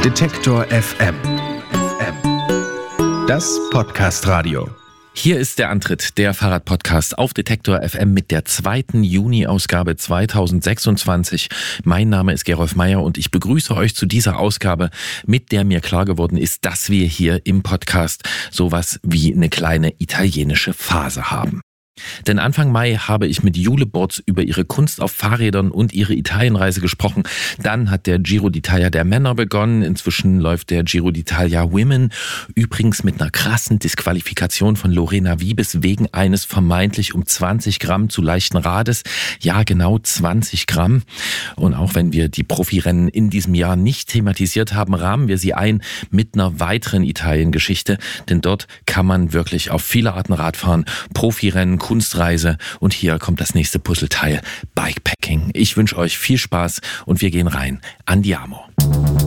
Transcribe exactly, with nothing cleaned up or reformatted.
Detektor F M. Das Podcast-Radio. Hier ist der Antritt, der Fahrradpodcast auf Detektor F M mit der zweiten Juni-Ausgabe zweitausendsechsundzwanzig. Mein Name ist Gerolf Meyer und ich begrüße euch zu dieser Ausgabe, mit der mir klar geworden ist, dass wir hier im Podcast sowas wie eine kleine italienische Phase haben. Denn Anfang Mai habe ich mit Jule Borz über ihre Kunst auf Fahrrädern und ihre Italienreise gesprochen. Dann hat der Giro d'Italia der Männer begonnen. Inzwischen läuft der Giro d'Italia Women. Übrigens mit einer krassen Disqualifikation von Lorena Wiebes wegen eines vermeintlich um zwanzig Gramm zu leichten Rades. Ja, genau zwanzig Gramm. Und auch wenn wir die Profirennen in diesem Jahr nicht thematisiert haben, rahmen wir sie ein mit einer weiteren Italien-Geschichte. Denn dort kann man wirklich auf viele Arten Rad fahren. Profirennen, Kunstreise und hier kommt das nächste Puzzleteil, Bikepacking. Ich wünsche euch viel Spaß und wir gehen rein. Andiamo.